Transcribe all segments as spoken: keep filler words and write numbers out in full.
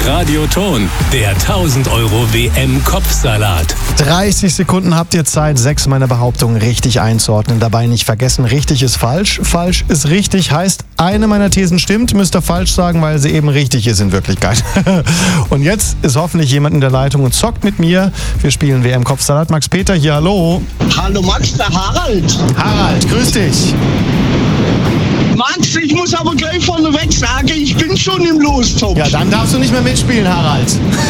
Radioton, der tausend Euro W M-Kopfsalat. dreißig Sekunden habt ihr Zeit, sechs meiner Behauptungen richtig einzuordnen. Dabei nicht vergessen, richtig ist falsch, falsch ist richtig. Heißt, eine meiner Thesen stimmt, müsst ihr falsch sagen, weil sie eben richtig ist in Wirklichkeit. Und jetzt ist hoffentlich jemand in der Leitung und zockt mit mir. Wir spielen W M-Kopfsalat. Max Peter hier, hallo. Hallo Max, der Harald. Harald, grüß dich. Max, ich muss aber gleich vorneweg sagen, ich bin schon im Lostopf. Ja, dann darfst du nicht mehr mitspielen, Harald.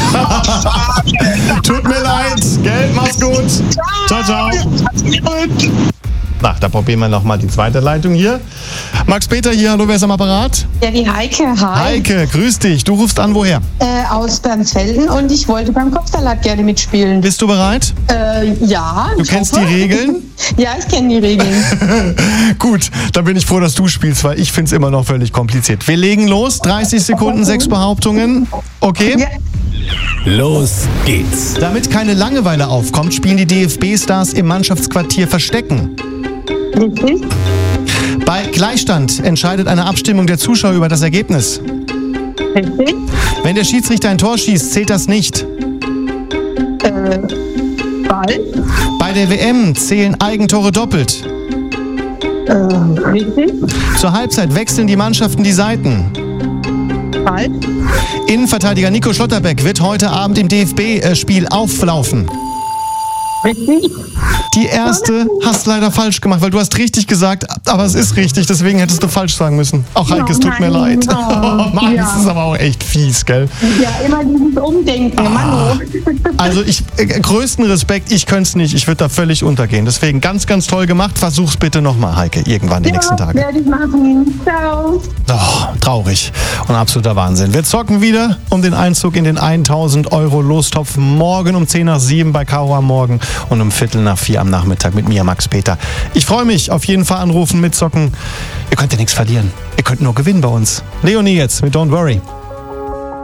Tut mir leid, Geld, mach's gut. Ciao, ciao. Na, da probieren wir nochmal die zweite Leitung hier. Max Peter hier, hallo, wer ist am Apparat? Ja, die Heike, hi. Heike, grüß dich. Du rufst an, woher? Äh, aus Bernsfelden und ich wollte beim Kopfsalat gerne mitspielen. Bist du bereit? Äh, ja. Du kennst die Regeln? Ja, ich kenne die Regeln. Gut, dann bin ich froh, dass du spielst, weil ich finde es immer noch völlig kompliziert. Wir legen los, dreißig Sekunden, sechs Behauptungen. Okay? Ja. Los geht's. Damit keine Langeweile aufkommt, spielen die D F B-Stars im Mannschaftsquartier Verstecken. Richtig. Bei Gleichstand entscheidet eine Abstimmung der Zuschauer über das Ergebnis. Richtig. Wenn der Schiedsrichter ein Tor schießt, zählt das nicht. Äh, Ball. Bei der W M zählen Eigentore doppelt. Äh, richtig. Zur Halbzeit wechseln die Mannschaften die Seiten. Ball. Innenverteidiger Nico Schlotterbeck wird heute Abend im D F B-Spiel auflaufen. Richtig. Die erste hast du leider falsch gemacht, weil du hast richtig gesagt, aber es ist richtig, deswegen hättest du falsch sagen müssen. Auch Heike, Oh, es tut mir nein. leid. Oh, Oh Mann, ja. das ist aber auch echt fies, gell? Ja, immer dieses Umdenken. Ah. Mann. Also ich, äh, größten Respekt, ich könnte es nicht, ich würde da völlig untergehen. Deswegen ganz, ganz toll gemacht. Versuch's bitte nochmal, Heike, irgendwann die nächsten Tage. Werde ich machen. Ciao. Oh, traurig und absoluter Wahnsinn. Wir zocken wieder um den Einzug in den tausend Euro Lostopf morgen um zehn nach sieben bei Karo am Morgen und um Viertel nach vier am Nachmittag mit mir, Max Peter. Ich freue mich, auf jeden Fall anrufen, mitzocken. Ihr könnt ja nichts verlieren. Ihr könnt nur gewinnen bei uns. Leonie jetzt mit Don't Worry.